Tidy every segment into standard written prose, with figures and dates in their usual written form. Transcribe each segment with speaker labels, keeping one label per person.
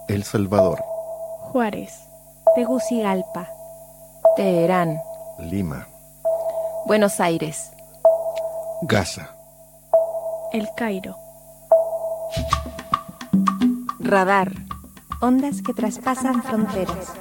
Speaker 1: El Salvador,
Speaker 2: Juárez,
Speaker 3: Tegucigalpa,
Speaker 4: Teherán,
Speaker 1: Lima,
Speaker 4: Buenos Aires,
Speaker 1: Gaza,
Speaker 2: El Cairo.
Speaker 3: Radar, ondas que traspasan fronteras.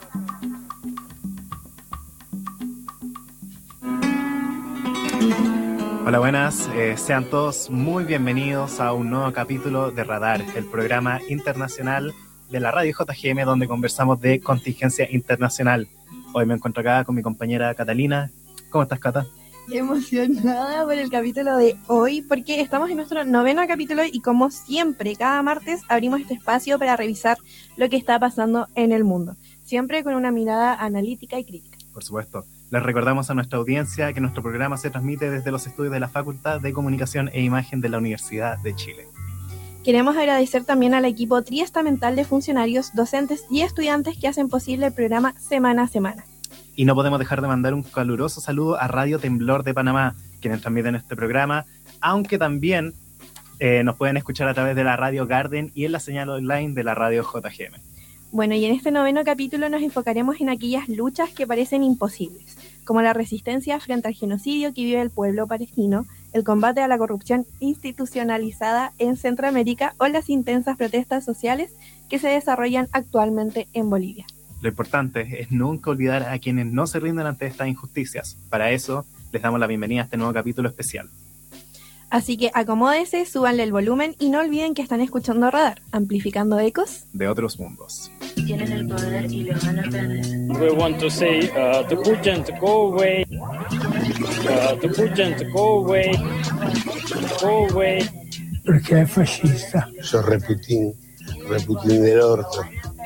Speaker 5: Hola, buenas, sean todos muy bienvenidos a un nuevo capítulo de Radar, el programa internacional de la radio JGM donde conversamos de contingencia internacional. Hoy me encuentro acá con mi compañera Catalina. ¿Cómo estás, Cata?
Speaker 6: Emocionada por el capítulo de hoy porque estamos en nuestro 9º capítulo y como siempre, cada martes abrimos este espacio para revisar lo que está pasando en el mundo, siempre con una mirada analítica y crítica.
Speaker 5: Por supuesto. Les recordamos a nuestra audiencia que nuestro programa se transmite desde los estudios de la Facultad de Comunicación e Imagen de la Universidad de Chile.
Speaker 6: Queremos agradecer también al equipo triestamental de funcionarios, docentes y estudiantes que hacen posible el programa semana a semana.
Speaker 5: Y no podemos dejar de mandar un caluroso saludo a Radio Temblor de Panamá, quienes transmiten este programa, aunque también nos pueden escuchar a través de la Radio Garden y en la señal online de la Radio JGM.
Speaker 6: Bueno, y en este 9º capítulo nos enfocaremos en aquellas luchas que parecen imposibles, como la resistencia frente al genocidio que vive el pueblo palestino, el combate a la corrupción institucionalizada en Centroamérica o las intensas protestas sociales que se desarrollan actualmente en Bolivia.
Speaker 5: Lo importante es nunca olvidar a quienes no se rinden ante estas injusticias. Para eso, les damos la bienvenida a este nuevo capítulo especial.
Speaker 6: Así que acomódense, súbanle el volumen y no olviden que están escuchando Radar, amplificando ecos
Speaker 5: de otros mundos.
Speaker 7: Tienen el poder y lo van a perder.
Speaker 8: We want to say to Putin to go away. To Putin to go away. Go away.
Speaker 9: Porque es fascista.
Speaker 10: Sos Reputín del orto.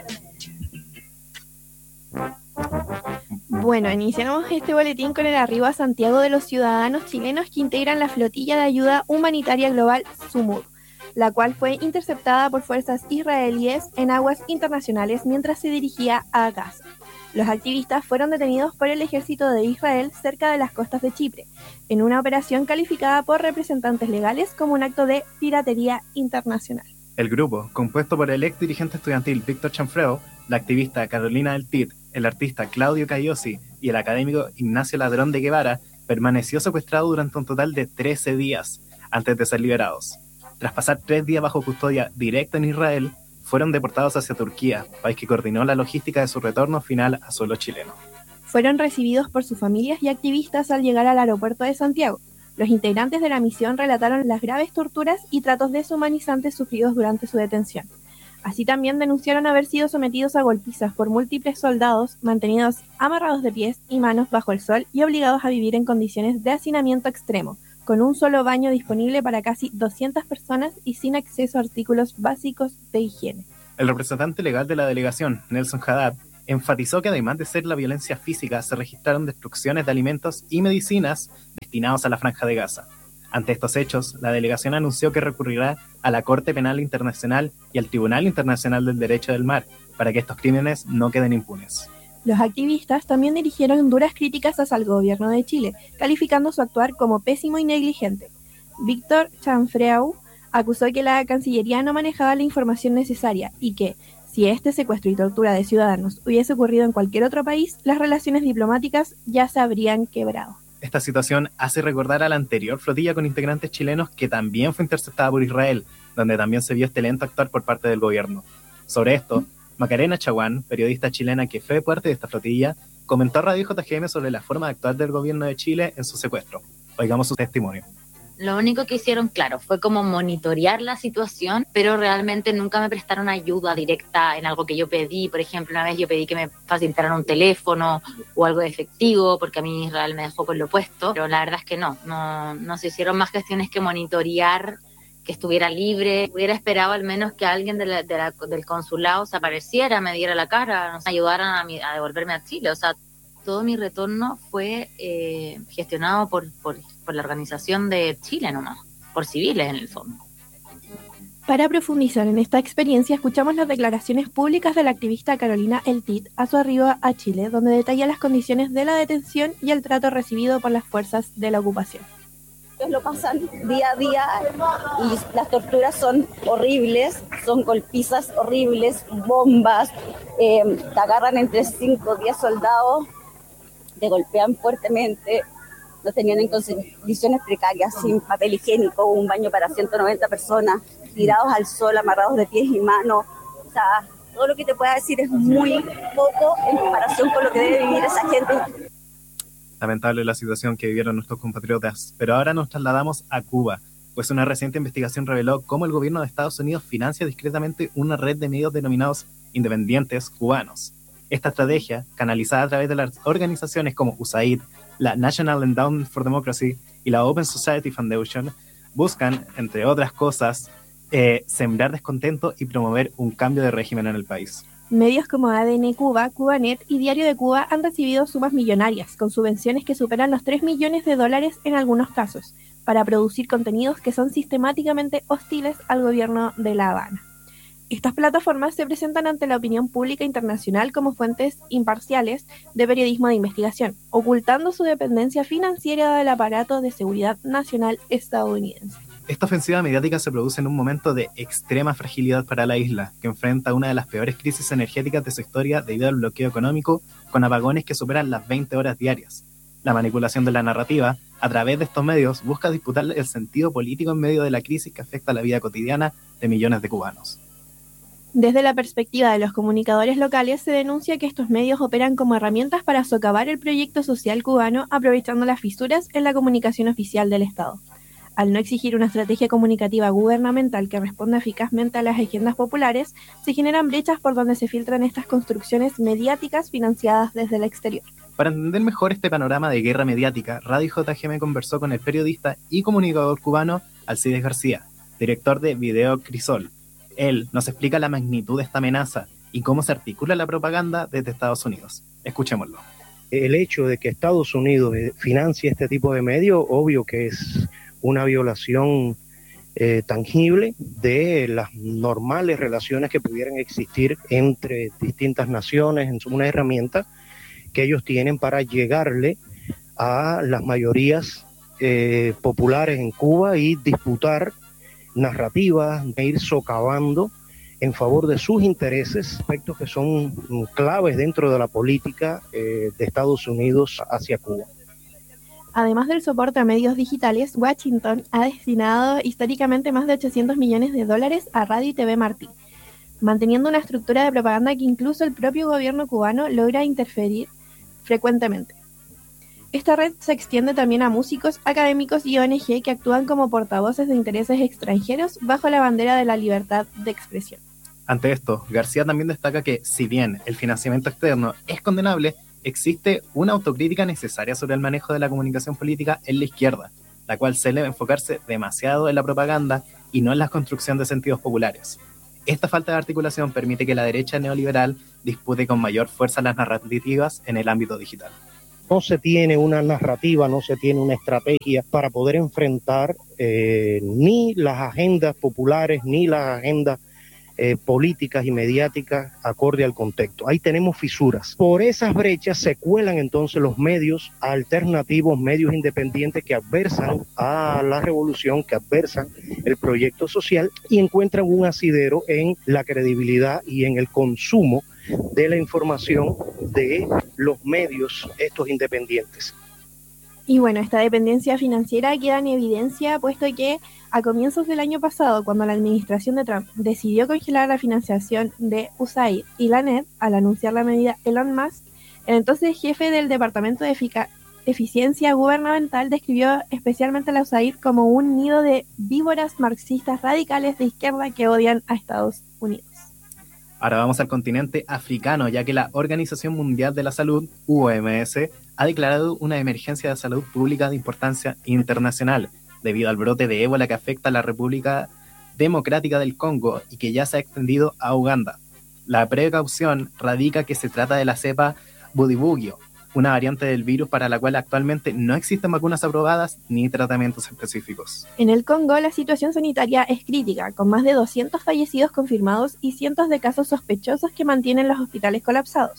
Speaker 6: Bueno, iniciamos este boletín con el arribo a Santiago de los ciudadanos chilenos que integran la flotilla de ayuda humanitaria global Sumud, la cual fue interceptada por fuerzas israelíes en aguas internacionales mientras se dirigía a Gaza. Los activistas fueron detenidos por el ejército de Israel cerca de las costas de Chipre, en una operación calificada por representantes legales como un acto de piratería internacional.
Speaker 5: El grupo, compuesto por el ex dirigente estudiantil Víctor Chanfreu, la activista Carolina del Tit, el artista Claudio Cayosi y el académico Ignacio Ladrón de Guevara, permaneció secuestrado durante un total de 13 días antes de ser liberados. Tras pasar 3 días bajo custodia directa en Israel, fueron deportados hacia Turquía, país que coordinó la logística de su retorno final a suelo chileno.
Speaker 6: Fueron recibidos por sus familias y activistas al llegar al aeropuerto de Santiago. Los integrantes de la misión relataron las graves torturas y tratos deshumanizantes sufridos durante su detención. Así también denunciaron haber sido sometidos a golpizas por múltiples soldados, mantenidos amarrados de pies y manos bajo el sol y obligados a vivir en condiciones de hacinamiento extremo, con un solo baño disponible para casi 200 personas y sin acceso a artículos básicos de higiene.
Speaker 5: El representante legal de la delegación, Nelson Haddad, enfatizó que además de ser la violencia física, se registraron destrucciones de alimentos y medicinas destinados a la Franja de Gaza. Ante estos hechos, la delegación anunció que recurrirá a la Corte Penal Internacional y al Tribunal Internacional del Derecho del Mar para que estos crímenes no queden impunes.
Speaker 6: Los activistas también dirigieron duras críticas hacia el gobierno de Chile, calificando su actuar como pésimo y negligente. Víctor Chanfreu acusó que la Cancillería no manejaba la información necesaria y que, si este secuestro y tortura de ciudadanos hubiese ocurrido en cualquier otro país, las relaciones diplomáticas ya se habrían quebrado.
Speaker 5: Esta situación hace recordar a la anterior flotilla con integrantes chilenos que también fue interceptada por Israel, donde también se vio este lento actuar por parte del gobierno. Sobre esto, Macarena Chaguán, periodista chilena que fue parte de esta flotilla, comentó a Radio JGM sobre la forma de actuar del gobierno de Chile en su secuestro. Oigamos su testimonio.
Speaker 7: Lo único que hicieron, claro, fue como monitorear la situación, pero realmente nunca me prestaron ayuda directa en algo que yo pedí. Por ejemplo, una vez yo pedí que me facilitaran un teléfono o algo de efectivo, porque a mí Israel me dejó con lo puesto, pero la verdad es que no se hicieron más gestiones que monitorear que estuviera libre. Hubiera esperado al menos que alguien del consulado se apareciera, me diera la cara, nos ayudaran a devolverme a Chile. O sea, todo mi retorno fue gestionado por la organización de Chile nomás, por civiles en el fondo.
Speaker 6: Para profundizar en esta experiencia, escuchamos las declaraciones públicas de la activista Carolina El Tit a su arribo a Chile, donde detalla las condiciones de la detención y el trato recibido por las fuerzas de la ocupación.
Speaker 11: Ellos lo pasan día a día y las torturas son horribles, son golpizas horribles, bombas, te agarran entre 5 o 10 soldados, te golpean fuertemente, nos tenían en condiciones precarias, sin papel higiénico, un baño para 190 personas, tirados al sol, amarrados de pies y manos. O sea, todo lo que te pueda decir es muy poco en comparación con lo que debe vivir esa gente.
Speaker 5: Lamentable la situación que vivieron nuestros compatriotas, pero ahora nos trasladamos a Cuba, pues una reciente investigación reveló cómo el gobierno de Estados Unidos financia discretamente una red de medios denominados independientes cubanos. Esta estrategia, canalizada a través de las organizaciones como USAID, la National Endowment for Democracy y la Open Society Foundation, buscan, entre otras cosas, sembrar descontento y promover un cambio de régimen en el país.
Speaker 6: Medios como ADN Cuba, Cubanet y Diario de Cuba han recibido sumas millonarias, con subvenciones que superan los $3 millones en algunos casos, para producir contenidos que son sistemáticamente hostiles al gobierno de La Habana. Estas plataformas se presentan ante la opinión pública internacional como fuentes imparciales de periodismo de investigación, ocultando su dependencia financiera del aparato de seguridad nacional estadounidense.
Speaker 5: Esta ofensiva mediática se produce en un momento de extrema fragilidad para la isla, que enfrenta una de las peores crisis energéticas de su historia debido al bloqueo económico, con apagones que superan las 20 horas diarias. La manipulación de la narrativa, a través de estos medios, busca disputar el sentido político en medio de la crisis que afecta la vida cotidiana de millones de cubanos.
Speaker 6: Desde la perspectiva de los comunicadores locales, se denuncia que estos medios operan como herramientas para socavar el proyecto social cubano, aprovechando las fisuras en la comunicación oficial del Estado. Al no exigir una estrategia comunicativa gubernamental que responda eficazmente a las agendas populares, se generan brechas por donde se filtran estas construcciones mediáticas financiadas desde el exterior.
Speaker 5: Para entender mejor este panorama de guerra mediática, Radio JGM conversó con el periodista y comunicador cubano Alcides García, director de Video Crisol. Él nos explica la magnitud de esta amenaza y cómo se articula la propaganda desde Estados Unidos. Escuchémoslo.
Speaker 12: El hecho de que Estados Unidos financie este tipo de medios, obvio que es una violación tangible de las normales relaciones que pudieran existir entre distintas naciones. Es una herramienta que ellos tienen para llegarle a las mayorías populares en Cuba y disputar narrativas, e ir socavando en favor de sus intereses, aspectos que son claves dentro de la política de Estados Unidos hacia Cuba.
Speaker 6: Además del soporte a medios digitales, Washington ha destinado históricamente más de $800 millones a Radio y TV Martí, manteniendo una estructura de propaganda que incluso el propio gobierno cubano logra interferir frecuentemente. Esta red se extiende también a músicos, académicos y ONG que actúan como portavoces de intereses extranjeros bajo la bandera de la libertad de expresión.
Speaker 5: Ante esto, García también destaca que, si bien el financiamiento externo es condenable, existe una autocrítica necesaria sobre el manejo de la comunicación política en la izquierda, la cual suele enfocarse demasiado en la propaganda y no en la construcción de sentidos populares. Esta falta de articulación permite que la derecha neoliberal dispute con mayor fuerza las narrativas en el ámbito digital.
Speaker 12: No se tiene una narrativa, no se tiene una estrategia para poder enfrentar ni las agendas populares, ni las agendas políticas y mediáticas acorde al contexto. Ahí tenemos fisuras. Por esas brechas se cuelan entonces los medios alternativos, medios independientes que adversan a la revolución, que adversan el proyecto social y encuentran un asidero en la credibilidad y en el consumo de la información de los medios estos independientes.
Speaker 6: Y bueno, esta dependencia financiera queda en evidencia puesto que a comienzos del año pasado, cuando la administración de Trump decidió congelar la financiación de USAID y la NED, al anunciar la medida Elon Musk, el entonces jefe del Departamento de Eficiencia Gubernamental describió especialmente a la USAID como un nido de víboras marxistas radicales de izquierda que odian a Estados Unidos.
Speaker 5: Ahora vamos al continente africano, ya que la Organización Mundial de la Salud, OMS, ha declarado una emergencia de salud pública de importancia internacional, debido al brote de ébola que afecta a la República Democrática del Congo y que ya se ha extendido a Uganda. La precaución radica que se trata de la cepa Budibugyo, una variante del virus para la cual actualmente no existen vacunas aprobadas ni tratamientos específicos.
Speaker 6: En el Congo, la situación sanitaria es crítica, con más de 200 fallecidos confirmados y cientos de casos sospechosos que mantienen los hospitales colapsados.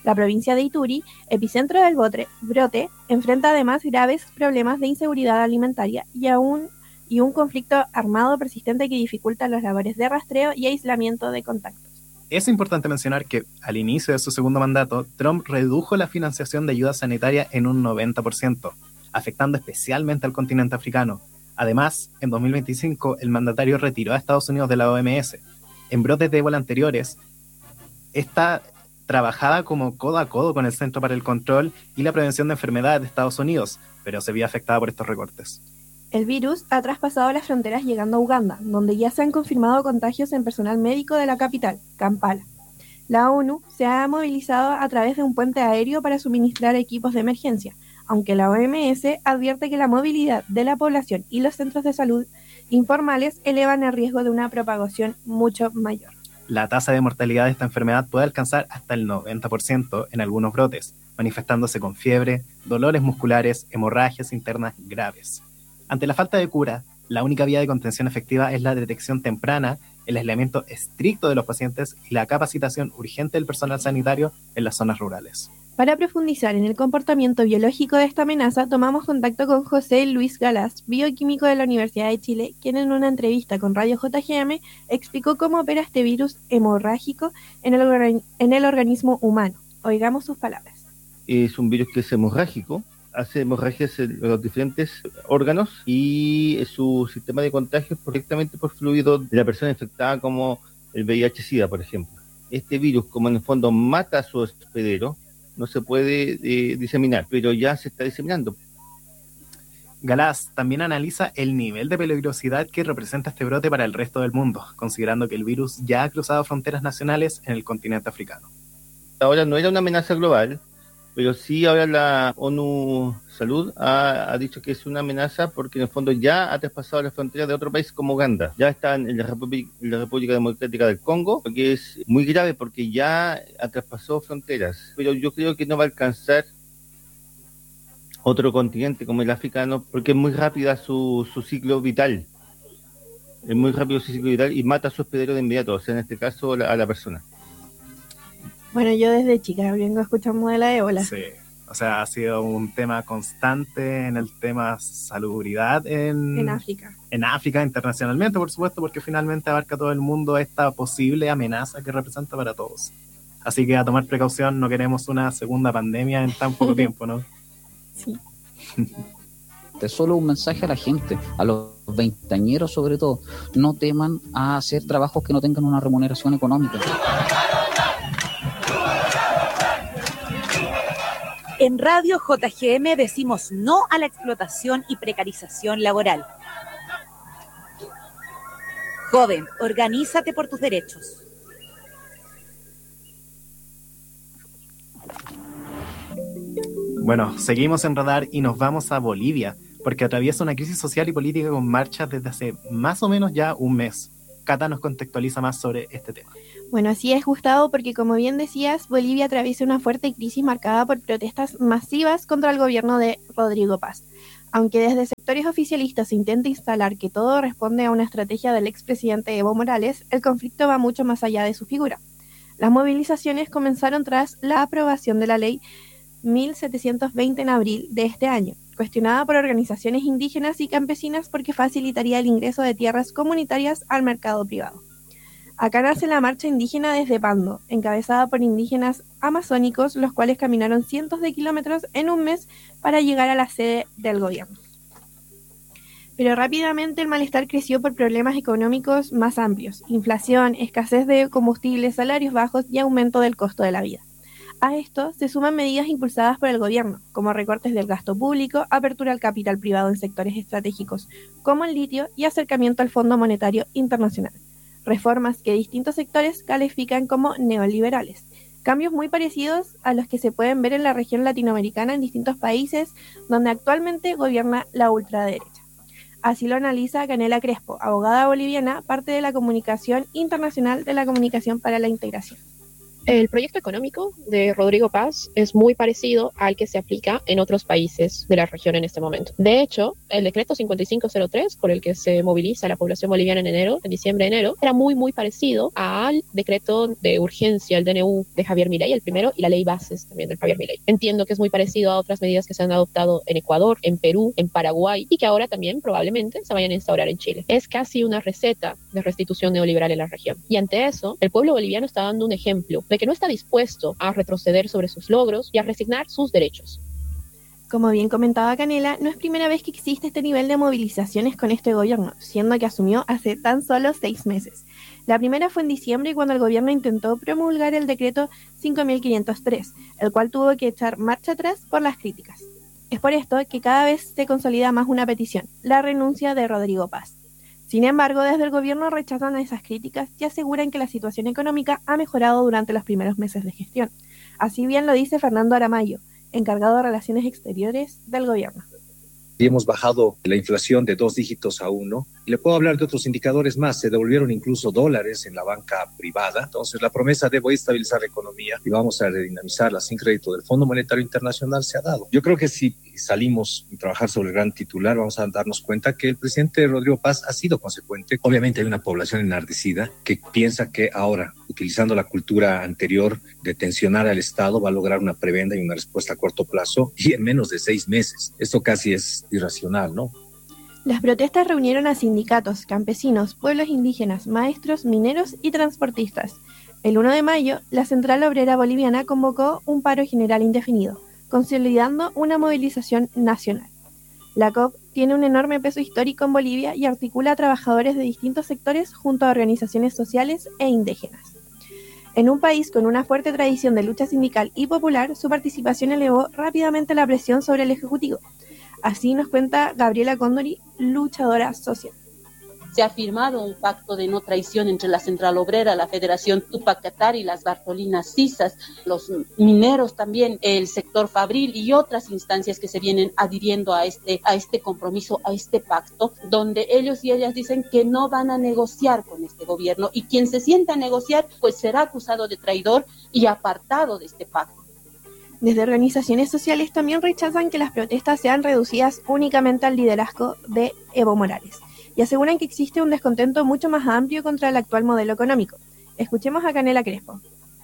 Speaker 6: La provincia de Ituri, epicentro del brote, enfrenta además graves problemas de inseguridad alimentaria y un conflicto armado persistente que dificulta las labores de rastreo y aislamiento de contactos.
Speaker 5: Es importante mencionar que al inicio de su segundo mandato, Trump redujo la financiación de ayuda sanitaria en un 90%, afectando especialmente al continente africano. Además, en 2025, el mandatario retiró a Estados Unidos de la OMS. En brotes de ébola anteriores, esta trabajaba como codo a codo con el Centro para el Control y la Prevención de Enfermedades de Estados Unidos, pero se vio afectada por estos recortes.
Speaker 6: El virus ha traspasado las fronteras llegando a Uganda, donde ya se han confirmado contagios en personal médico de la capital, Kampala. La ONU se ha movilizado a través de un puente aéreo para suministrar equipos de emergencia, aunque la OMS advierte que la movilidad de la población y los centros de salud informales elevan el riesgo de una propagación mucho mayor.
Speaker 5: La tasa de mortalidad de esta enfermedad puede alcanzar hasta el 90% en algunos brotes, manifestándose con fiebre, dolores musculares, hemorragias internas graves. Ante la falta de cura, la única vía de contención efectiva es la detección temprana, el aislamiento estricto de los pacientes y la capacitación urgente del personal sanitario en las zonas rurales.
Speaker 6: Para profundizar en el comportamiento biológico de esta amenaza, tomamos contacto con José Luis Galaz, bioquímico de la Universidad de Chile, quien en una entrevista con Radio JGM explicó cómo opera este virus hemorrágico en el organismo humano. Oigamos sus palabras.
Speaker 13: Es un virus que es hemorrágico, hace hemorragias en los diferentes órganos y su sistema de contagio es directamente por fluido de la persona infectada, como el VIH-Sida, por ejemplo. Este virus, como en el fondo mata a su hospedero, no se puede diseminar, pero ya se está diseminando.
Speaker 5: Galaz también analiza el nivel de peligrosidad que representa este brote para el resto del mundo, considerando que el virus ya ha cruzado fronteras nacionales en el continente africano.
Speaker 13: Ahora no era una amenaza global, pero sí ahora la ONU Salud ha dicho que es una amenaza porque en el fondo ya ha traspasado las fronteras de otro país como Uganda. Ya está en la República Democrática del Congo, lo que es muy grave porque ya ha traspasado fronteras. Pero yo creo que no va a alcanzar otro continente como el africano porque es muy rápida su ciclo vital. Es muy rápido su ciclo vital y mata a su hospedero de inmediato, o sea, en este caso a la persona.
Speaker 6: Bueno, yo desde chica vengo escuchando de la ébola.
Speaker 5: Sí, o sea, ha sido un tema constante en el tema salubridad en
Speaker 6: África.
Speaker 5: En África, internacionalmente, por supuesto, porque finalmente abarca todo el mundo esta posible amenaza que representa para todos. Así que a tomar precaución, no queremos una segunda pandemia en tan poco tiempo, ¿no?
Speaker 6: Sí.
Speaker 14: Solo un mensaje a la gente, a los veinteañeros sobre todo, no teman a hacer trabajos que no tengan una remuneración económica.
Speaker 15: En Radio JGM decimos no a la explotación y precarización laboral. Joven, organízate por tus derechos.
Speaker 5: Bueno, seguimos en Radar y nos vamos a Bolivia, porque atraviesa una crisis social y política con marchas desde hace más o menos ya un mes. Cata nos contextualiza más sobre este tema.
Speaker 6: Bueno, así es, Gustavo, porque como bien decías, Bolivia atraviesa una fuerte crisis marcada por protestas masivas contra el gobierno de Rodrigo Paz. Aunque desde sectores oficialistas se intenta instalar que todo responde a una estrategia del expresidente Evo Morales, el conflicto va mucho más allá de su figura. Las movilizaciones comenzaron tras la aprobación de la ley 1720 en abril de este año, cuestionada por organizaciones indígenas y campesinas porque facilitaría el ingreso de tierras comunitarias al mercado privado. Acá nace la marcha indígena desde Pando, encabezada por indígenas amazónicos, los cuales caminaron cientos de kilómetros en un mes para llegar a la sede del gobierno. Pero rápidamente el malestar creció por problemas económicos más amplios: inflación, escasez de combustibles, salarios bajos y aumento del costo de la vida. A esto se suman medidas impulsadas por el gobierno, como recortes del gasto público, apertura al capital privado en sectores estratégicos como el litio y acercamiento al Fondo Monetario Internacional. Reformas que distintos sectores califican como neoliberales. Cambios muy parecidos a los que se pueden ver en la región latinoamericana en distintos países donde actualmente gobierna la ultraderecha. Así lo analiza Canela Crespo, abogada boliviana, parte de la Comunicación Internacional de la Comunicación para la Integración.
Speaker 16: El proyecto económico de Rodrigo Paz es muy parecido al que se aplica en otros países de la región en este momento. De hecho, el decreto 5503, por el que se moviliza la población boliviana en diciembre-enero, era muy parecido al decreto de urgencia, el DNU de Javier Milei, el primero, y la ley bases también de Javier Milei. Entiendo que es muy parecido a otras medidas que se han adoptado en Ecuador, en Perú, en Paraguay, y que ahora también probablemente se vayan a instaurar en Chile. Es casi una receta de restitución neoliberal en la región. Y ante eso, el pueblo boliviano está dando un ejemplo de que no está dispuesto a retroceder sobre sus logros y a resignar sus derechos.
Speaker 6: Como bien comentaba Canela, no es primera vez que existe este nivel de movilizaciones con este gobierno, siendo que asumió hace tan solo 6 meses. La primera fue en diciembre cuando el gobierno intentó promulgar el decreto 5503, el cual tuvo que echar marcha atrás por las críticas. Es por esto que cada vez se consolida más una petición, la renuncia de Rodrigo Paz. Sin embargo, desde el gobierno rechazan esas críticas y aseguran que la situación económica ha mejorado durante los primeros meses de gestión. Así bien lo dice Fernando Aramayo, encargado de Relaciones Exteriores del gobierno.
Speaker 17: Y hemos bajado la inflación de 2 dígitos a 1. Y le puedo hablar de otros indicadores más. Se devolvieron incluso dólares en la banca privada. Entonces, la promesa de voy a estabilizar la economía y vamos a redinamizarla sin crédito del Fondo Monetario Internacional se ha dado. Yo creo que si salimos a trabajar sobre el gran titular, vamos a darnos cuenta que el presidente Rodrigo Paz ha sido consecuente. Obviamente hay una población enardecida que piensa que ahora, utilizando la cultura anterior de tensionar al Estado, va a lograr una prebenda y una respuesta a corto plazo y en menos de 6 meses. Esto casi es irracional, ¿no?
Speaker 6: Las protestas reunieron a sindicatos, campesinos, pueblos indígenas, maestros, mineros y transportistas. El 1 de mayo, la Central Obrera Boliviana convocó un paro general indefinido, consolidando una movilización nacional. La COP tiene un enorme peso histórico en Bolivia y articula a trabajadores de distintos sectores junto a organizaciones sociales e indígenas. En un país con una fuerte tradición de lucha sindical y popular, su participación elevó rápidamente la presión sobre el Ejecutivo. Así nos cuenta Gabriela Condori, luchadora social.
Speaker 18: Se ha firmado un pacto de no traición entre la Central Obrera, la Federación Tupac Katari, las Bartolinas Sisas, los mineros también, el sector fabril y otras instancias que se vienen adhiriendo a este compromiso, a este pacto, donde ellos y ellas dicen que no van a negociar con este gobierno y quien se sienta a negociar pues será acusado de traidor y apartado de este pacto.
Speaker 6: Desde organizaciones sociales también rechazan que las protestas sean reducidas únicamente al liderazgo de Evo Morales y aseguran que existe un descontento mucho más amplio contra el actual modelo económico. Escuchemos a Canela Crespo.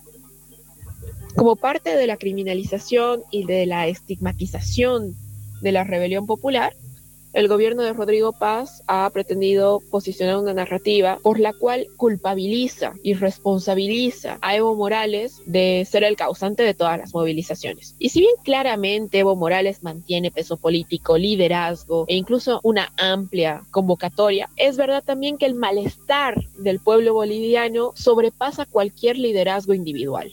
Speaker 16: Como parte de la criminalización y de la estigmatización de la rebelión popular, el gobierno de Rodrigo Paz ha pretendido posicionar una narrativa por la cual culpabiliza y responsabiliza a Evo Morales de ser el causante de todas las movilizaciones. Y si bien claramente Evo Morales mantiene peso político, liderazgo e incluso una amplia convocatoria, es verdad también que el malestar del pueblo boliviano sobrepasa cualquier liderazgo individual.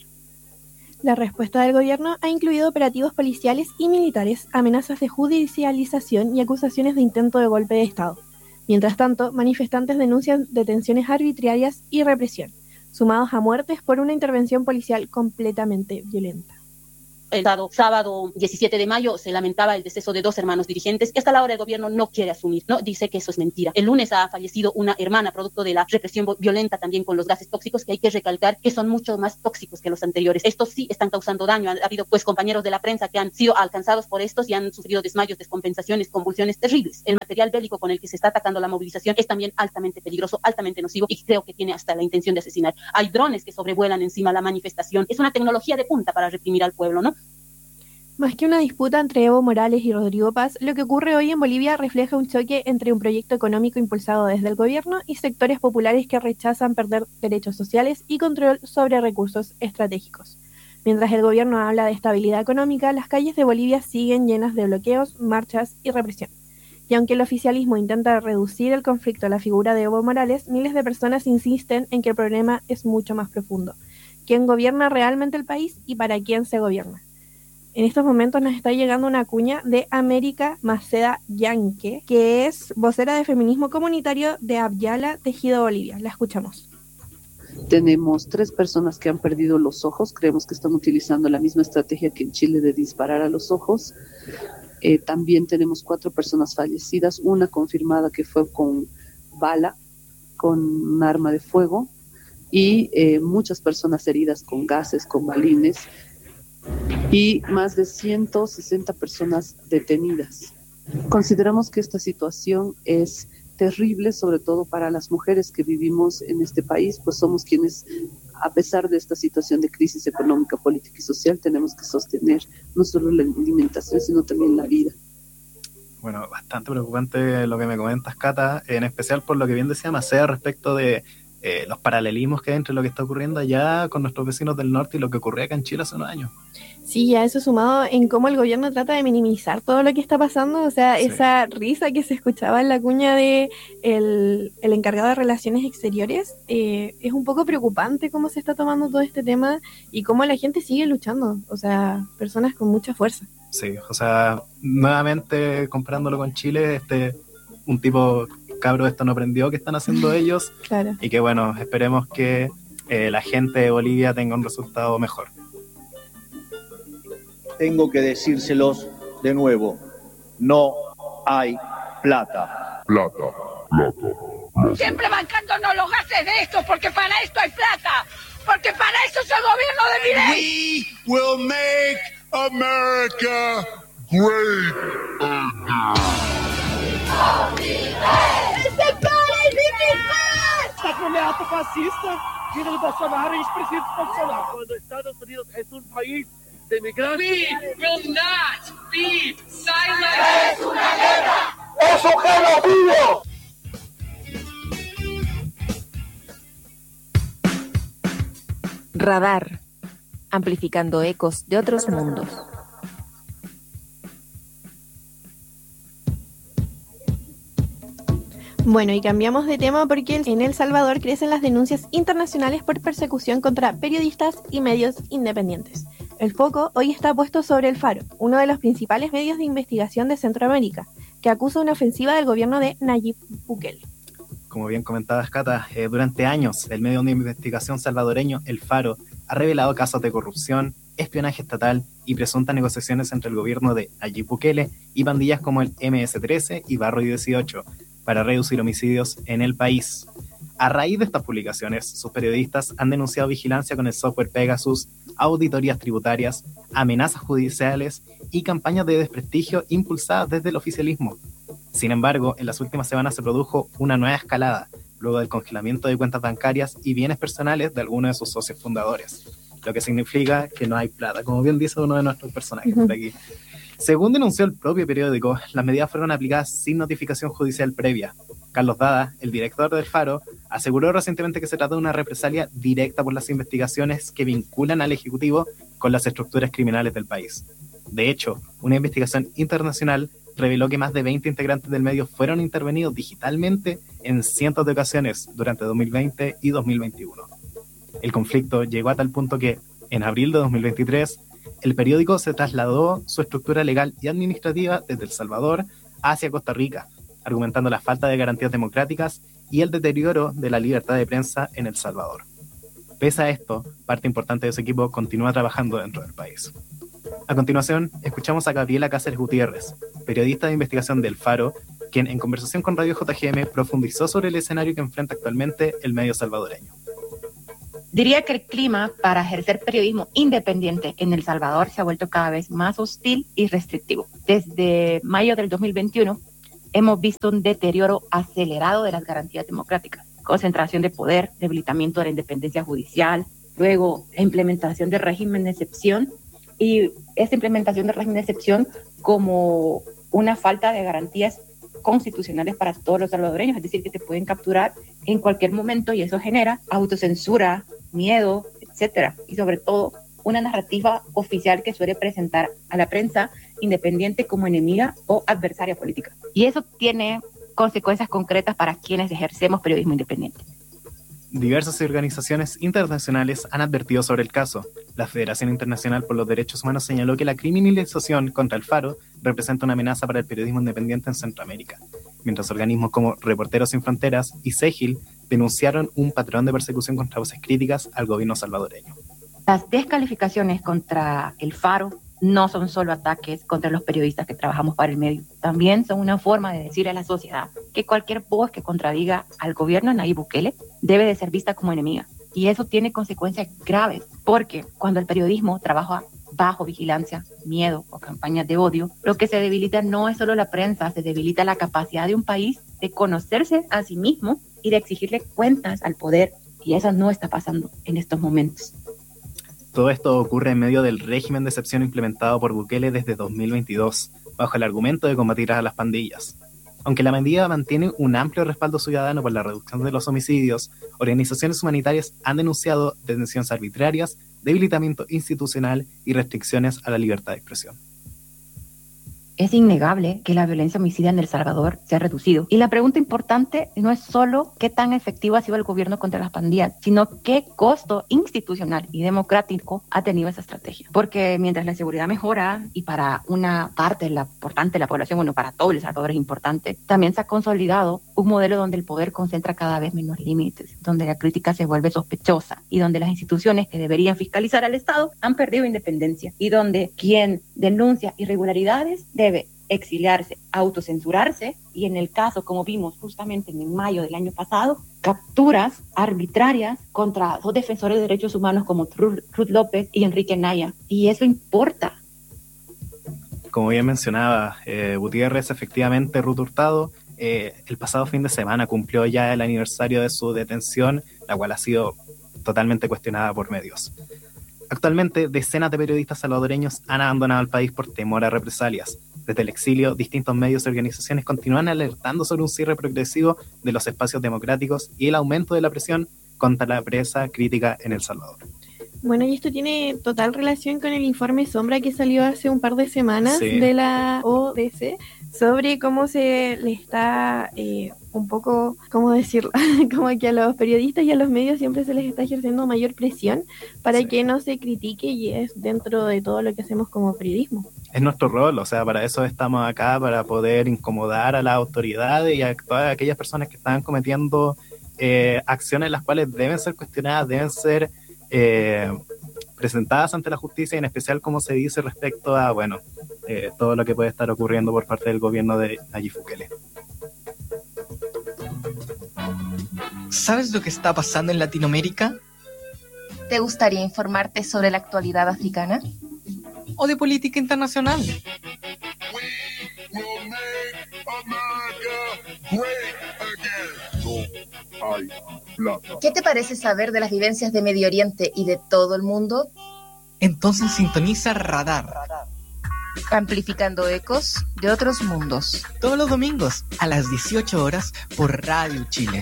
Speaker 6: La respuesta del gobierno ha incluido operativos policiales y militares, amenazas de judicialización y acusaciones de intento de golpe de Estado. Mientras tanto, manifestantes denuncian detenciones arbitrarias y represión, sumados a muertes por una intervención policial completamente violenta.
Speaker 18: El sábado 17 de mayo se lamentaba el deceso de 2 hermanos dirigentes que hasta la hora el gobierno no quiere asumir, ¿no? Dice que eso es mentira. El lunes ha fallecido una hermana producto de la represión violenta también con los gases tóxicos, que hay que recalcar que son mucho más tóxicos que los anteriores. Estos sí están causando daño. Ha habido pues compañeros de la prensa que han sido alcanzados por estos y han sufrido desmayos, descompensaciones, convulsiones terribles. El material bélico con el que se está atacando la movilización es también altamente peligroso, altamente nocivo y creo que tiene hasta la intención de asesinar. Hay drones que sobrevuelan encima la manifestación. Es una tecnología de punta para reprimir al pueblo, ¿no?
Speaker 6: Más que una disputa entre Evo Morales y Rodrigo Paz, lo que ocurre hoy en Bolivia refleja un choque entre un proyecto económico impulsado desde el gobierno y sectores populares que rechazan perder derechos sociales y control sobre recursos estratégicos. Mientras el gobierno habla de estabilidad económica, las calles de Bolivia siguen llenas de bloqueos, marchas y represión. Y aunque el oficialismo intenta reducir el conflicto a la figura de Evo Morales, miles de personas insisten en que el problema es mucho más profundo. ¿Quién gobierna realmente el país y para quién se gobierna? En estos momentos nos está llegando una cuña de América Maceda Yanque, que es vocera de feminismo comunitario de Abyala, Tejido Bolivia. La escuchamos.
Speaker 19: Tenemos 3 personas que han perdido los ojos. Creemos que están utilizando la misma estrategia que en Chile de disparar a los ojos. También tenemos 4 personas fallecidas, una confirmada que fue con bala, con un arma de fuego. y muchas personas heridas con gases, con balines, y más de 160 personas detenidas. Consideramos que esta situación es terrible, sobre todo para las mujeres que vivimos en este país, pues somos quienes, a pesar de esta situación de crisis económica, política y social, tenemos que sostener no solo la alimentación, sino también la vida.
Speaker 5: Bueno, bastante preocupante lo que me comentas, Cata, en especial por lo que bien decía Macea respecto de los paralelismos que hay entre lo que está ocurriendo allá con nuestros vecinos del norte y lo que ocurría acá en Chile hace unos años.
Speaker 6: Sí, a eso sumado en cómo el gobierno trata de minimizar todo lo que está pasando, o sea, sí, esa risa que se escuchaba en la cuña de el encargado de Relaciones Exteriores, es un poco preocupante cómo se está tomando todo este tema y cómo la gente sigue luchando, o sea, personas con mucha fuerza.
Speaker 5: Sí, o sea, nuevamente comparándolo con Chile, un tipo cabro esto no aprendió que están haciendo ellos.
Speaker 6: Claro.
Speaker 5: Y que bueno, esperemos que la gente de Bolivia tenga un resultado mejor.
Speaker 20: Tengo que decírselos de nuevo, no hay plata.
Speaker 21: Siempre bancándonos los gases de esto, porque para esto hay plata, porque para eso es el gobierno de Milei.
Speaker 22: We will make America great again.
Speaker 23: Sacromeato fascista, vindo do Bolsonaro, a gente precisa se posicionar. Quando Estados Unidos é um país de migrantes.
Speaker 21: We will not be silent.
Speaker 22: Es una guerra, es un genocidio.
Speaker 4: Radar, amplificando ecos de otros mundos.
Speaker 6: Bueno, y cambiamos de tema porque en El Salvador crecen las denuncias internacionales por persecución contra periodistas y medios independientes. El foco hoy está puesto sobre El Faro, uno de los principales medios de investigación de Centroamérica, que acusa una ofensiva del gobierno de Nayib Bukele.
Speaker 5: Como bien comentabas, Cata, durante años el medio de investigación salvadoreño El Faro ha revelado casos de corrupción, espionaje estatal y presuntas negociaciones entre el gobierno de Nayib Bukele y pandillas como el MS-13 y Barrio 18 para reducir homicidios en el país. A raíz de estas publicaciones, sus periodistas han denunciado vigilancia con el software Pegasus, auditorías tributarias, amenazas judiciales y campañas de desprestigio impulsadas desde el oficialismo. Sin embargo, en las últimas semanas se produjo una nueva escalada, luego del congelamiento de cuentas bancarias y bienes personales de algunos de sus socios fundadores, lo que significa que no hay plata, como bien dice uno de nuestros personajes de aquí. Según denunció el propio periódico, las medidas fueron aplicadas sin notificación judicial previa. Carlos Dada, el director del Faro, aseguró recientemente que se trata de una represalia directa por las investigaciones que vinculan al Ejecutivo con las estructuras criminales del país. De hecho, una investigación internacional reveló que más de 20 integrantes del medio fueron intervenidos digitalmente en cientos de ocasiones durante 2020 y 2021. El conflicto llegó a tal punto que, en abril de 2023, el periódico se trasladó su estructura legal y administrativa desde El Salvador hacia Costa Rica, argumentando la falta de garantías democráticas y el deterioro de la libertad de prensa en El Salvador. Pese a esto, parte importante de su equipo continúa trabajando dentro del país. A continuación, escuchamos a Gabriela Cáceres Gutiérrez, periodista de investigación del Faro, quien en conversación con Radio JGM profundizó sobre el escenario que enfrenta actualmente el medio salvadoreño.
Speaker 24: Diría que el clima para ejercer periodismo independiente en El Salvador se ha vuelto cada vez más hostil y restrictivo. Desde mayo del 2021 hemos visto un deterioro acelerado de las garantías democráticas, concentración de poder, debilitamiento de la independencia judicial, luego la implementación del régimen de excepción, y esta implementación del régimen de excepción como una falta de garantías constitucionales para todos los salvadoreños, es decir, que te pueden capturar en cualquier momento y eso genera autocensura, miedo, etcétera, y sobre todo una narrativa oficial que suele presentar a la prensa independiente como enemiga o adversaria política. Y eso tiene consecuencias concretas para quienes ejercemos periodismo independiente.
Speaker 5: Diversas organizaciones internacionales han advertido sobre el caso. La Federación Internacional por los Derechos Humanos señaló que la criminalización contra el Faro representa una amenaza para el periodismo independiente en Centroamérica, mientras organismos como Reporteros Sin Fronteras y SEGIL denunciaron un patrón de persecución contra voces críticas al gobierno salvadoreño.
Speaker 24: Las descalificaciones contra el Faro no son solo ataques contra los periodistas que trabajamos para el medio, también son una forma de decir a la sociedad que cualquier voz que contradiga al gobierno de Nayib Bukele debe de ser vista como enemiga. Y eso tiene consecuencias graves, porque cuando el periodismo trabaja bajo vigilancia, miedo o campañas de odio, lo que se debilita no es solo la prensa, se debilita la capacidad de un país de conocerse a sí mismo y de exigirle cuentas al poder. Y eso no está pasando en estos momentos.
Speaker 5: Todo esto ocurre en medio del régimen de excepción implementado por Bukele desde 2022, bajo el argumento de combatir a las pandillas. Aunque la medida mantiene un amplio respaldo ciudadano por la reducción de los homicidios, organizaciones humanitarias han denunciado detenciones arbitrarias, debilitamiento institucional y restricciones a la libertad de expresión.
Speaker 24: Es innegable que la violencia homicida en El Salvador se ha reducido. Y la pregunta importante no es solo qué tan efectivo ha sido el gobierno contra las pandillas, sino qué costo institucional y democrático ha tenido esa estrategia. Porque mientras la seguridad mejora, y para una parte importante de la población, bueno, para todo El Salvador es importante, también se ha consolidado un modelo donde el poder concentra cada vez menos límites, donde la crítica se vuelve sospechosa y donde las instituciones que deberían fiscalizar al Estado han perdido independencia y donde quien denuncia irregularidades debe exiliarse, autocensurarse y en el caso, como vimos justamente en mayo del año pasado, capturas arbitrarias contra dos defensores de derechos humanos como Ruth López y Enrique Naya. Y eso importa.
Speaker 5: Como bien mencionaba Gutiérrez, efectivamente Ruth Hurtado el pasado fin de semana cumplió ya el aniversario de su detención, la cual ha sido totalmente cuestionada por medios. Actualmente, decenas de periodistas salvadoreños han abandonado el país por temor a represalias. Desde el exilio, distintos medios y organizaciones continúan alertando sobre un cierre progresivo de los espacios democráticos y el aumento de la presión contra la prensa crítica en El Salvador.
Speaker 6: Bueno, y esto tiene total relación con el informe Sombra que salió hace un par de semanas de la ODC sobre cómo se le está un poco, ¿cómo decirlo? Como que a los periodistas y a los medios siempre se les está ejerciendo mayor presión para que no se critique, y es dentro de todo lo que hacemos como periodismo.
Speaker 5: Es nuestro rol, o sea, para eso estamos acá, para poder incomodar a las autoridades y a todas aquellas personas que están cometiendo acciones las cuales deben ser cuestionadas, deben ser presentadas ante la justicia, y en especial como se dice respecto a, bueno, todo lo que puede estar ocurriendo por parte del gobierno de Nayib Bukele.
Speaker 1: ¿Sabes lo que está pasando en Latinoamérica?
Speaker 2: ¿Te gustaría informarte sobre la actualidad africana?
Speaker 1: ¿O de política internacional?
Speaker 2: ¿Qué te parece saber de las vivencias de Medio Oriente y de todo el mundo?
Speaker 1: Entonces sintoniza Radar.
Speaker 2: Amplificando ecos de otros mundos.
Speaker 1: Todos los domingos a las 18 horas por Radio Chile.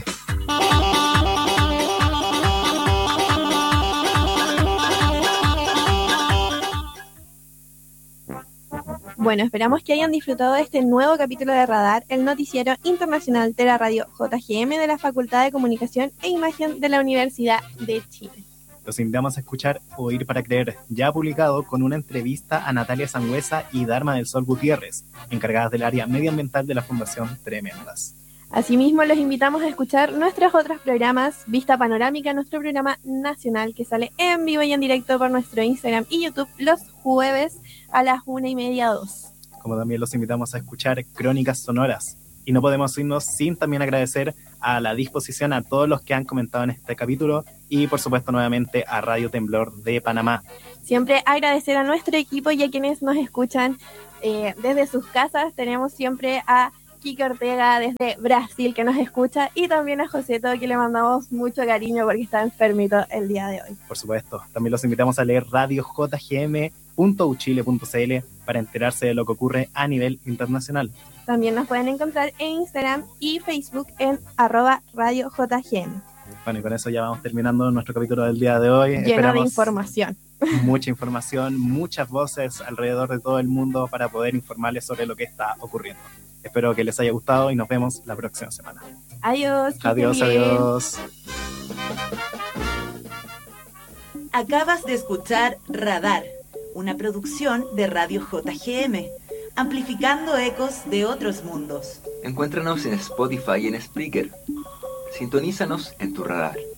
Speaker 6: Bueno, esperamos que hayan disfrutado de este nuevo capítulo de Radar, el noticiero internacional de la radio JGM de la Facultad de Comunicación e Imagen de la Universidad de Chile.
Speaker 5: Los invitamos a escuchar Oír para Creer, ya publicado, con una entrevista a Natalia Sangüesa y Dharma del Sol Gutiérrez, encargadas del área medioambiental de la Fundación Tremendas.
Speaker 6: Asimismo, los invitamos a escuchar nuestros otros programas, Vista Panorámica, nuestro programa nacional que sale en vivo y en directo por nuestro Instagram y YouTube los jueves a las 1:30, 2.
Speaker 5: Como también los invitamos a escuchar Crónicas Sonoras. Y no podemos irnos sin también agradecer a la disposición a todos los que han comentado en este capítulo y por supuesto nuevamente a Radio Temblor de Panamá.
Speaker 6: Siempre agradecer a nuestro equipo y a quienes nos escuchan desde sus casas. Tenemos siempre a Kike Ortega desde Brasil que nos escucha, y también a Joseto, que le mandamos mucho cariño porque está enfermito el día de hoy.
Speaker 5: Por supuesto, también los invitamos a leer radiojgm.uchile.cl para enterarse de lo que ocurre a nivel internacional.
Speaker 6: También nos pueden encontrar en Instagram y Facebook en @radiojgm.
Speaker 5: Bueno, y con eso ya vamos terminando nuestro capítulo del día de hoy.
Speaker 6: Lleno de información.
Speaker 5: Mucha información, muchas voces alrededor de todo el mundo para poder informarles sobre lo que está ocurriendo. Espero que les haya gustado y nos vemos la próxima semana.
Speaker 6: Adiós.
Speaker 5: Adiós, adiós.
Speaker 15: Acabas de escuchar Radar, una producción de Radio JGM, amplificando ecos de otros mundos.
Speaker 3: Encuéntranos en Spotify y en Spreaker. Sintonízanos en tu radar.